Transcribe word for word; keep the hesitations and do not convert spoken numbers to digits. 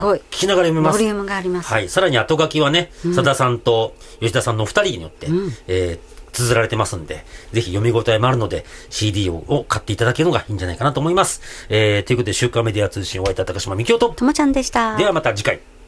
聞きながら読めます。 ボリュームがあります。 はい。さらに後書きはね、さだ、うん、さんと吉田さんのお二人によって、うん、えー、綴られてますんで、ぜひ読み応えもあるので、シーディー を, を買っていただけるのがいいんじゃないかなと思います。えー、ということで、週刊メディア通信お会いいた高島みきおと、 ともちゃんでした。 ではまた次回。